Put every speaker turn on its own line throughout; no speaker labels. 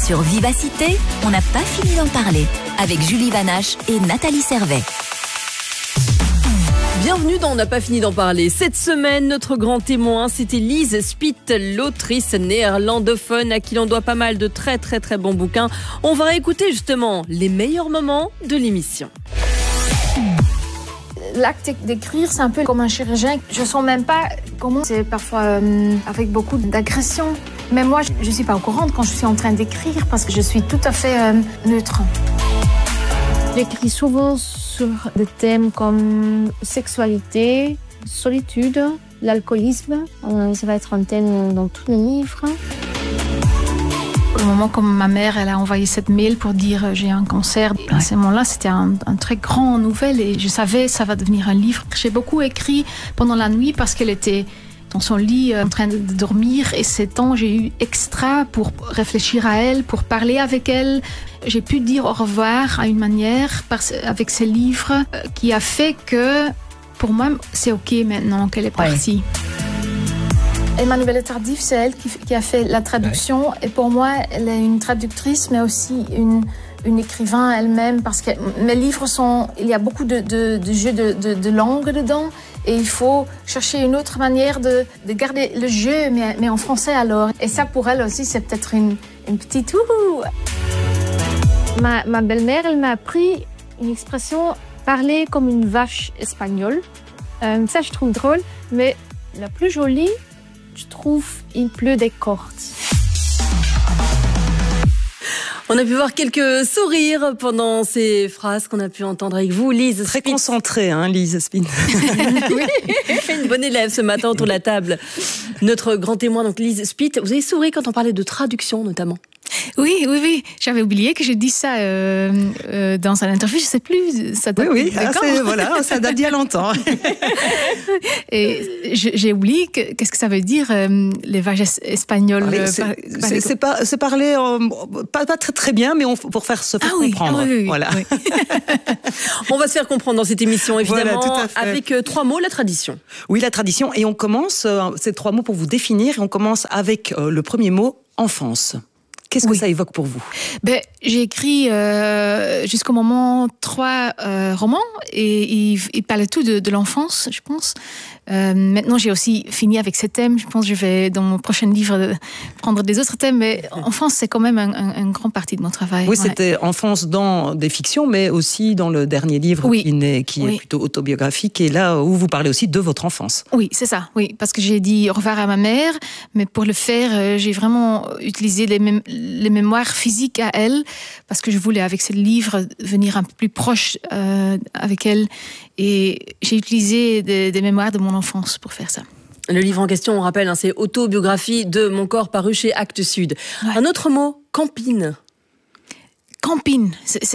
Sur Vivacité, on n'a pas fini d'en parler avec Julie Vanache et Nathalie Servet.
Bienvenue dans On n'a pas fini d'en parler. Cette semaine, notre grand témoin, c'était Lise Spitt, l'autrice néerlandophone à qui l'on doit pas mal de très très très bons bouquins. On va écouter justement les meilleurs moments de l'émission.
L'acte d'écrire, c'est un peu comme un chirurgien. Je sens même pas comment c'est parfois avec beaucoup d'agression. Mais moi, je suis pas au courant quand je suis en train d'écrire parce que je suis tout à fait neutre.
J'écris souvent sur des thèmes comme sexualité, solitude, l'alcoolisme. Ça va être un thème dans tous les livres.
Au moment comme ma mère, elle a envoyé cette mail pour dire j'ai un cancer. À ce moment-là, c'était un très grand nouvelle et je savais ça va devenir un livre. J'ai beaucoup écrit pendant la nuit parce qu'elle était dans son lit en train de dormir et ces temps, j'ai eu extra pour réfléchir à elle, pour parler avec elle. J'ai pu dire au revoir à une manière avec ce livre qui a fait que pour moi, c'est OK maintenant qu'elle est partie. Emmanuelle Tardif, c'est elle qui a fait la traduction. Et pour moi, elle est une traductrice, mais aussi une écrivain elle-même. Parce que mes livres il y a beaucoup de jeux de langue dedans. Et il faut chercher une autre manière de garder le jeu, mais en français alors. Et ça, pour elle aussi, c'est peut-être une petite ouhou.
Ma belle-mère, elle m'a appris une expression « parler comme une vache espagnole ». Ça, je trouve drôle. Mais la plus jolie, je trouve « il pleut des cordes ».
On a pu voir quelques sourires pendant ces phrases qu'on a pu entendre avec vous, Lise.
Très concentrée, Lise Spitt.
Oui, une bonne élève ce matin autour de la table. Notre grand témoin, donc Lise Spitt. Vous avez souri quand on parlait de traduction, notamment.
Oui. J'avais oublié que j'ai dit ça dans un interview. Je ne sais plus. Ça date
ça date d'il y a longtemps.
Et j'ai oublié qu'est-ce que ça veut dire les vaches espagnoles.
C'est parler pas très bien, mais pour faire se faire comprendre.
Oui.
Voilà.
Oui.
On va se faire comprendre dans cette émission, évidemment,
voilà,
avec 3 mots, la tradition.
Oui, la tradition. Et on commence, ces 3 mots pour vous définir, et on commence avec le premier mot, enfance. Qu'est-ce que ça évoque pour vous ?
J'ai écrit jusqu'au moment 3 romans et il parlait tout de l'enfance, je pense. Maintenant, j'ai aussi fini avec ces thèmes. Je pense que je vais, dans mon prochain livre, prendre des autres thèmes. Mais enfance, c'est quand même une grande partie de mon travail.
Oui, c'était enfance dans des fictions, mais aussi dans le dernier livre qui est plutôt autobiographique. Et là où vous parlez aussi de votre enfance.
Oui, c'est ça. Oui, parce que j'ai dit au revoir à ma mère. Mais pour le faire, j'ai vraiment utilisé les mémoires physiques à elle. Parce que je voulais, avec ce livre, venir un peu plus proche avec elle. Et j'ai utilisé des mémoires de mon enfance pour faire ça.
Le livre en question, on rappelle, c'est Autobiographie de mon corps, paru chez Actes Sud. Ouais. Un autre mot, campine.
Campine,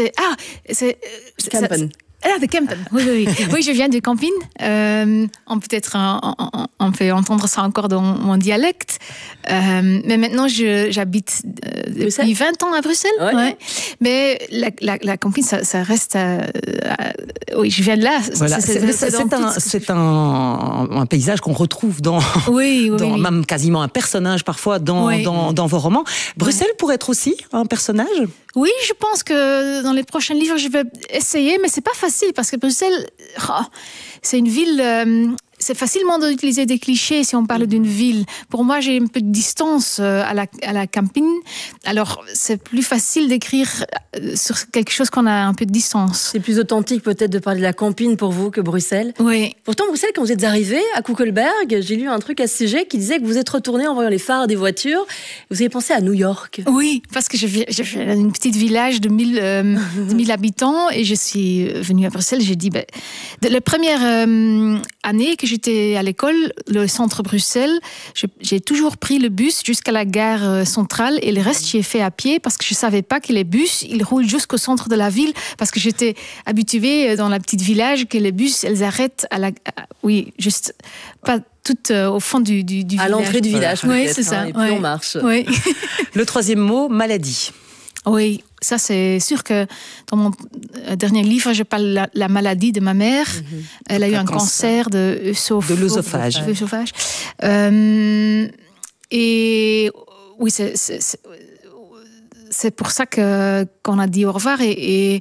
Campen.
De Kempen. Oui. Oui, je viens de Campine. On peut entendre ça encore dans mon dialecte. Mais maintenant, j'habite depuis 20 ans à Bruxelles. Ouais. Mais la Campine, ça reste. Oui, je viens de là.
Voilà. C'est un paysage qu'on retrouve dans même quasiment un personnage parfois dans vos romans. Bruxelles pourrait être aussi un personnage ?
Oui, je pense que dans les prochains livres, je vais essayer, mais c'est pas facile parce que Bruxelles, c'est une ville. C'est facilement d'utiliser des clichés si on parle d'une ville. Pour moi, j'ai un peu de distance à la campagne. Alors, c'est plus facile d'écrire sur quelque chose qu'on a un peu de distance.
C'est plus authentique peut-être de parler de la campagne pour vous que Bruxelles.
Oui.
Pourtant, Bruxelles, quand vous êtes arrivé à Kuckelberg, j'ai lu un truc à ce sujet qui disait que vous êtes retourné en voyant les phares des voitures. Vous avez pensé à New York.
Oui, parce que je viens d'un petit village de 1000 habitants et je suis venue à Bruxelles. J'ai dit, la première année que j'étais à l'école, le centre Bruxelles, j'ai toujours pris le bus jusqu'à la gare centrale et le reste, j'y ai fait à pied parce que je savais pas que les bus, ils roulent jusqu'au centre de la ville parce que j'étais habituée dans la petite village que les bus, elles arrêtent juste pas tout au fond du village.
À l'entrée du village,
oui, c'est ça.
Et puis on marche.
Oui.
Le troisième mot, maladie.
Oui, ça c'est sûr que dans mon dernier livre, je parle de la maladie de ma mère. Elle a eu un cancer de l'œsophage. Et oui, c'est pour ça qu'on a dit au revoir et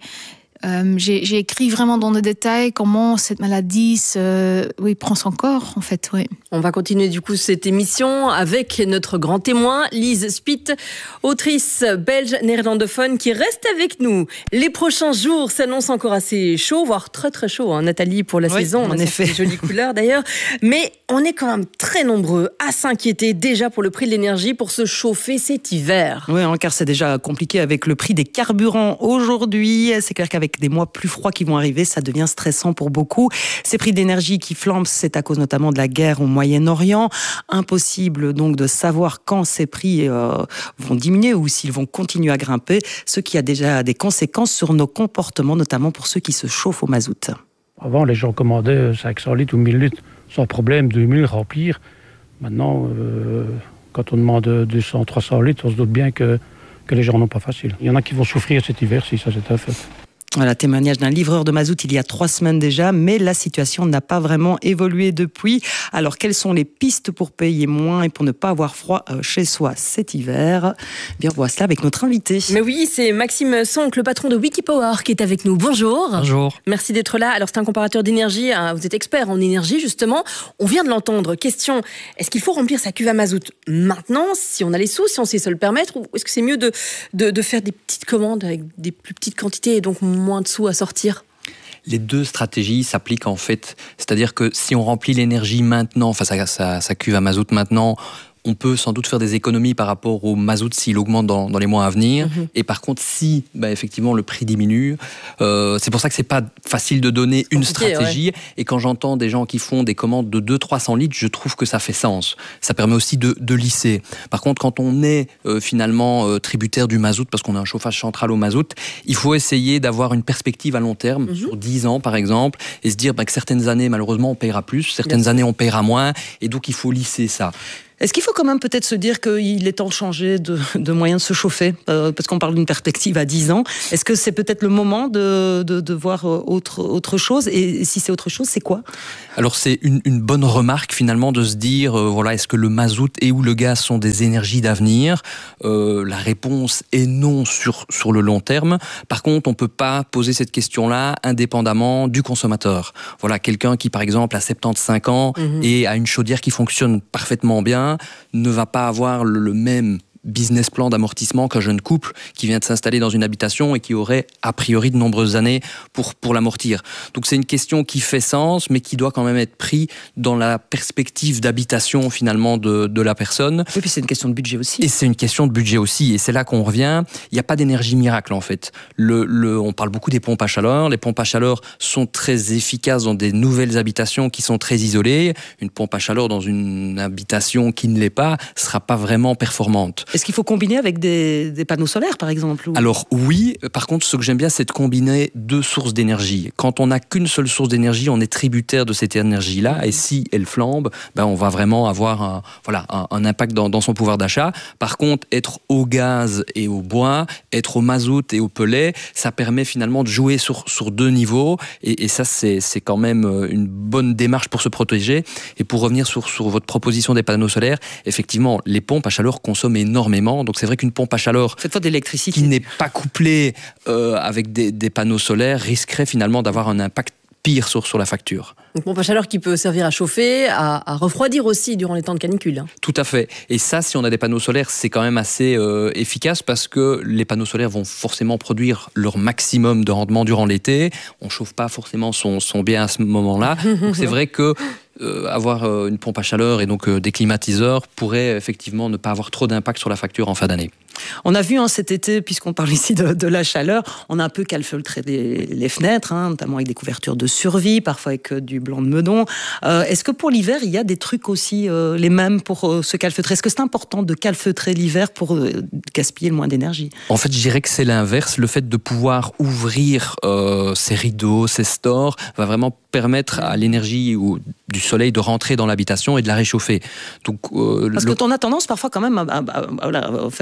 j'ai écrit vraiment dans le détail comment cette maladie prend son corps, en fait. Oui.
On va continuer du coup cette émission avec notre grand témoin, Lise Spitt, autrice belge néerlandophone qui reste avec nous. Les prochains jours s'annoncent encore assez chaud, voire très très chaud, hein, Nathalie, pour la saison.
En effet.
Des jolies couleurs d'ailleurs. Mais on est quand même très nombreux à s'inquiéter déjà pour le prix de l'énergie pour se chauffer cet hiver.
Oui, car c'est déjà compliqué avec le prix des carburants aujourd'hui. C'est clair qu'avec des mois plus froids qui vont arriver, ça devient stressant pour beaucoup. Ces prix d'énergie qui flambent, c'est à cause notamment de la guerre au Moyen-Orient. Impossible donc de savoir quand ces prix vont diminuer ou s'ils vont continuer à grimper, ce qui a déjà des conséquences sur nos comportements, notamment pour ceux qui se chauffent au mazout.
Avant, les gens commandaient 500 litres ou 1000 litres sans problème, 2000 remplir. Maintenant, quand on demande 200, 300 litres, on se doute bien que les gens n'ont pas facile. Il y en a qui vont souffrir cet hiver, si ça c'est un fait.
Voilà, témoignage d'un livreur de mazout il y a 3 semaines déjà, mais la situation n'a pas vraiment évolué depuis. Alors, quelles sont les pistes pour payer moins et pour ne pas avoir froid chez soi cet hiver ? Bien, on voit cela avec notre invité.
Mais oui, c'est Maxime Sonck, le patron de Wikipower, qui est avec nous. Bonjour.
Bonjour.
Merci d'être là. Alors, c'est un comparateur d'énergie. Vous êtes expert en énergie, justement. On vient de l'entendre. Question, est-ce qu'il faut remplir sa cuve à mazout maintenant, si on a les sous, si on sait se le permettre, ou est-ce que c'est mieux de faire des petites commandes avec des plus petites quantités et donc moins de sous à sortir?
Les deux stratégies s'appliquent en fait. C'est-à-dire que si on remplit l'énergie maintenant, enfin sa cuve à mazout maintenant, on peut sans doute faire des économies par rapport au mazout s'il augmente dans les mois à venir. Et par contre, si effectivement le prix diminue, c'est pour ça que c'est pas facile de donner une stratégie. Ouais. Et quand j'entends des gens qui font des commandes de 200-300 litres, je trouve que ça fait sens. Ça permet aussi de lisser. Par contre, quand on est finalement tributaire du mazout, parce qu'on a un chauffage central au mazout, il faut essayer d'avoir une perspective à long terme, sur 10 ans par exemple, et se dire que certaines années, malheureusement, on paiera plus, certaines années, on paiera moins, et donc il faut lisser ça.
Est-ce qu'il faut quand même peut-être se dire qu'il est temps de changer de moyen de se chauffer, parce qu'on parle d'une perspective à 10 ans. Est-ce que c'est peut-être le moment de voir autre chose? Et si c'est autre chose, c'est quoi?
Alors c'est une bonne remarque finalement de se dire, est-ce que le mazout et ou le gaz sont des énergies d'avenir? La réponse est non sur le long terme. Par contre, on ne peut pas poser cette question-là indépendamment du consommateur. Voilà, quelqu'un qui par exemple a 75 ans et a une chaudière qui fonctionne parfaitement bien, ne va pas avoir le même business plan d'amortissement qu'un jeune couple qui vient de s'installer dans une habitation et qui aurait a priori de nombreuses années pour l'amortir. Donc c'est une question qui fait sens, mais qui doit quand même être prise dans la perspective d'habitation finalement de la personne.
Et puis c'est une question de budget aussi.
Et c'est une question de budget aussi, et c'est là qu'on revient. Il n'y a pas d'énergie miracle en fait. On parle beaucoup des pompes à chaleur. Les pompes à chaleur sont très efficaces dans des nouvelles habitations qui sont très isolées. Une pompe à chaleur dans une habitation qui ne l'est pas sera pas vraiment performante.
Est-ce qu'il faut combiner avec des panneaux solaires, par exemple?
Alors oui, par contre, ce que j'aime bien, c'est de combiner deux sources d'énergie. Quand on n'a qu'une seule source d'énergie, on est tributaire de cette énergie-là, et si elle flambe, on va vraiment avoir un impact dans son pouvoir d'achat. Par contre, être au gaz et au bois, être au mazout et au pellet, ça permet finalement de jouer sur deux niveaux, et ça, c'est quand même une bonne démarche pour se protéger. Et pour revenir sur votre proposition des panneaux solaires, effectivement, les pompes à chaleur consomment énormément. Donc c'est vrai qu'une pompe à chaleur
cette fois d'électricité
qui n'est pas couplée avec des panneaux solaires risquerait finalement d'avoir un impact pire sur la facture.
Une pompe à chaleur qui peut servir à chauffer, à refroidir aussi durant les temps de canicule.
Tout à fait. Et ça, si on a des panneaux solaires, c'est quand même assez efficace parce que les panneaux solaires vont forcément produire leur maximum de rendement durant l'été. On ne chauffe pas forcément son bien à ce moment-là. Donc c'est vrai que avoir une pompe à chaleur et donc des climatiseurs pourrait effectivement ne pas avoir trop d'impact sur la facture en fin d'année.
On a vu cet été, puisqu'on parle ici de la chaleur, on a un peu calfeutré les fenêtres, notamment avec des couvertures de survie, parfois avec du blanc de meudon. Est-ce que pour l'hiver, il y a des trucs aussi les mêmes pour se calfeutrer? Est-ce que c'est important de calfeutrer l'hiver pour gaspiller le moins d'énergie?
En fait, je dirais que c'est l'inverse. Le fait de pouvoir ouvrir ses rideaux, ses stores, va vraiment permettre à l'énergie ou du soleil de rentrer dans l'habitation et de la réchauffer. Donc,
parce que on a tendance parfois quand même à mettre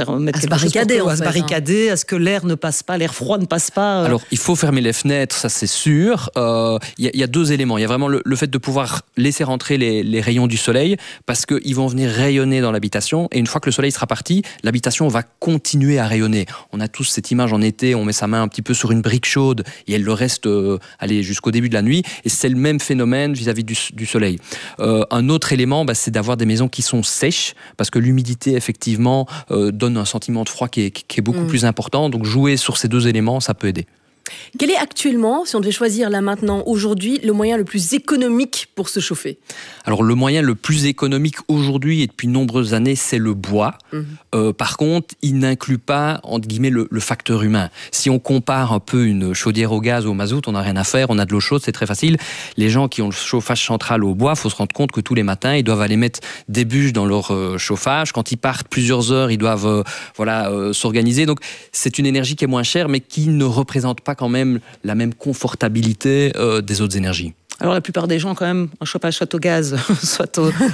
barricader,
à se barricader, à ce que l'air ne passe pas, l'air froid ne passe pas.
Alors, il faut fermer les fenêtres, ça c'est sûr. Il y a deux éléments. Il y a vraiment le fait de pouvoir laisser rentrer les rayons du soleil, parce qu'ils vont venir rayonner dans l'habitation, et une fois que le soleil sera parti, l'habitation va continuer à rayonner. On a tous cette image en été, on met sa main un petit peu sur une brique chaude, et elle le reste jusqu'au début de la nuit, et c'est le même phénomène vis-à-vis du soleil. Un autre élément, c'est d'avoir des maisons qui sont sèches, parce que l'humidité, effectivement, donne un sentiment de froid qui est beaucoup plus important. Donc jouer sur ces deux éléments, ça peut aider.
Quel est actuellement, si on devait choisir là maintenant, aujourd'hui, le moyen le plus économique pour se chauffer ?
Alors le moyen le plus économique aujourd'hui et depuis de nombreuses années, c'est le bois. Par contre, il n'inclut pas, entre guillemets, le facteur humain. Si on compare un peu une chaudière au gaz ou au mazout, on n'a rien à faire, on a de l'eau chaude, c'est très facile. Les gens qui ont le chauffage central au bois, il faut se rendre compte que tous les matins, ils doivent aller mettre des bûches dans leur chauffage. Quand ils partent plusieurs heures, ils doivent s'organiser. Donc c'est une énergie qui est moins chère, mais qui ne représente pas quand même la même confortabilité des autres énergies.
Alors la plupart des gens quand même, un chauffage soit au gaz, soit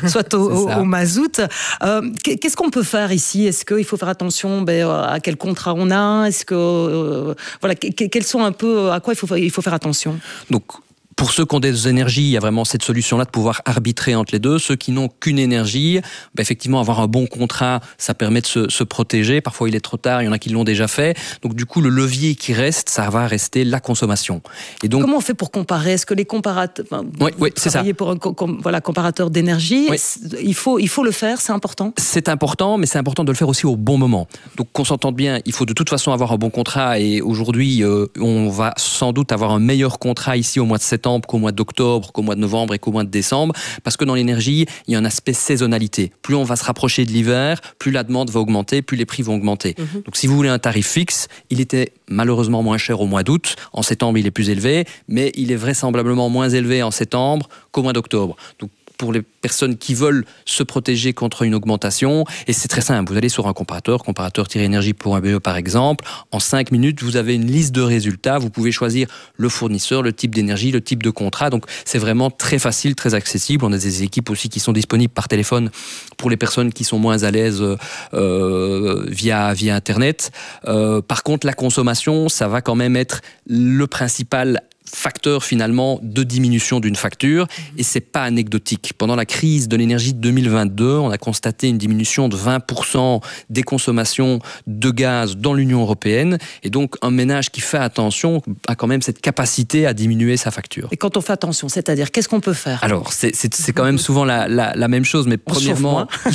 au mazout. Qu'est-ce qu'on peut faire ici ? Est-ce qu'il faut faire attention à quel contrat on a ? Est-ce que quels sont un peu à quoi il faut faire attention ?
Donc pour ceux qui ont des énergies, il y a vraiment cette solution-là de pouvoir arbitrer entre les deux. Ceux qui n'ont qu'une énergie, effectivement, avoir un bon contrat, ça permet de se protéger. Parfois, il est trop tard, il y en a qui l'ont déjà fait. Donc, du coup, le levier qui reste, ça va rester la consommation. Et donc,
comment on fait pour comparer ? Est-ce que les comparateurs...
Oui, c'est ça.
Pour un comparateur d'énergie, il faut le faire, c'est important ?
C'est important, mais c'est important de le faire aussi au bon moment. Donc, qu'on s'entende bien, il faut de toute façon avoir un bon contrat. Et aujourd'hui, on va sans doute avoir un meilleur contrat ici au mois de septembre qu'au mois d'octobre, qu'au mois de novembre et qu'au mois de décembre, parce que dans l'énergie, il y a un aspect saisonnalité. Plus on va se rapprocher de l'hiver, plus la demande va augmenter, plus les prix vont augmenter. Donc si vous voulez un tarif fixe, il était malheureusement moins cher au mois d'août. En septembre, il est plus élevé, mais il est vraisemblablement moins élevé en septembre qu'au mois d'octobre. Donc pour les personnes qui veulent se protéger contre une augmentation, et c'est très simple, vous allez sur un comparateur-énergie.be par exemple, en 5 minutes, vous avez une liste de résultats, vous pouvez choisir le fournisseur, le type d'énergie, le type de contrat, donc c'est vraiment très facile, très accessible. On a des équipes aussi qui sont disponibles par téléphone pour les personnes qui sont moins à l'aise via Internet. Par contre, la consommation, ça va quand même être le principal facteur finalement de diminution d'une facture, et c'est pas anecdotique. Pendant la crise de l'énergie de 2022, on a constaté une diminution de 20% des consommations de gaz dans l'Union européenne, et donc un ménage qui fait attention a quand même cette capacité à diminuer sa facture.
Et quand on fait attention, c'est-à-dire qu'est-ce qu'on peut faire ?
Alors c'est quand même souvent la même chose, mais premièrement